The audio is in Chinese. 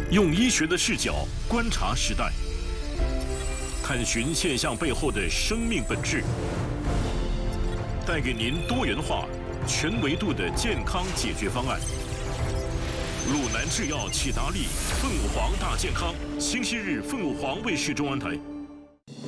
用医学的视角观察时代，探寻现象背后的生命本质，带给您多元化、全维度的健康解决方案。鲁南制药启达利凤凰大健康，星期日凤凰卫视中文台。